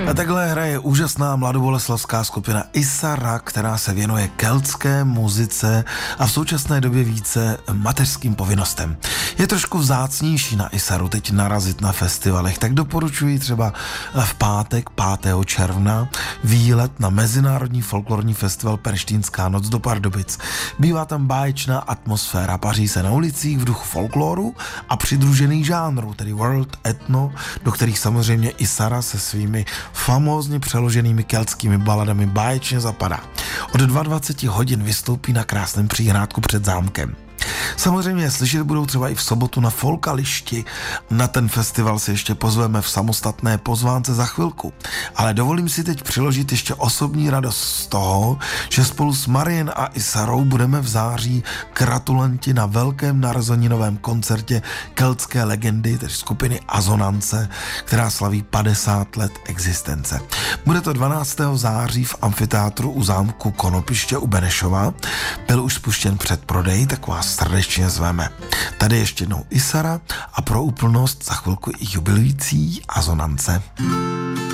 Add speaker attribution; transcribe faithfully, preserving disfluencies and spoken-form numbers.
Speaker 1: A takhle hraje úžasná mladoboleslavská skupina Isara, která se věnuje keltské muzice a v současné době více mateřským povinnostem. Je trošku vzácnější na Isaru teď narazit na festivalech, tak doporučuji třeba v pátek pátého června výlet na Mezinárodní folklorní festival Perštínská noc do Pardubic. Bývá tam báječná atmosféra, paří se na ulicích v duchu folkloru a přidružených žánrů, tedy world, etno, do kterých samozřejmě Isara se svými famózně přeloženými keltskými baladami báječně zapadá. Od dvacet dva hodin vystoupí na krásném přihrádku před zámkem. Samozřejmě slyšet budou třeba i v sobotu na Folkališti. Na ten festival si ještě pozveme v samostatné pozvánce za chvilku. Ale dovolím si teď přiložit ještě osobní radost z toho, že spolu s Marien a Isarou budeme v září gratulanti na velkém narozeninovém koncertě keltské legendy, tedy skupiny Azonance, která slaví padesát let existence. Bude to dvanáctého září v amfiteátru u zámku Konopiště u Benešova. Byl už spuštěn předprodej, tak vás srdečně zveme. Tady ještě jednou Isara a pro úplnost za chvilku i jubilující Azonance.